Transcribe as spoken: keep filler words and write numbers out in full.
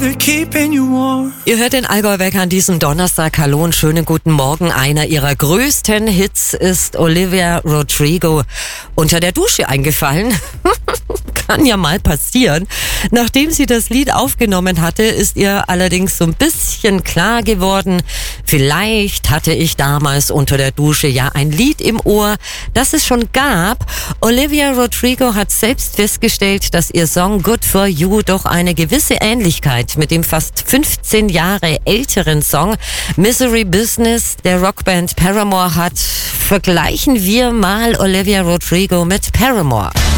keeping you warm. Ihr hört den Allgäu-Wecker an diesem Donnerstag. Hallo und schönen guten Morgen. Einer ihrer größten Hits ist Olivia Rodrigo unter der Dusche eingefallen. Kann ja mal passieren. Nachdem sie das Lied aufgenommen hatte, ist ihr allerdings so ein bisschen klar geworden, vielleicht hatte ich damals unter der Dusche ja ein Lied im Ohr, das es schon gab. Olivia Rodrigo hat selbst festgestellt, dass ihr Song Good For You doch eine gewisse Ähnlichkeit mit dem fast fünfzehn Jahre älteren Song Misery Business der Rockband Paramore hat. Vergleichen wir mal Olivia Rodrigo mit Paramore.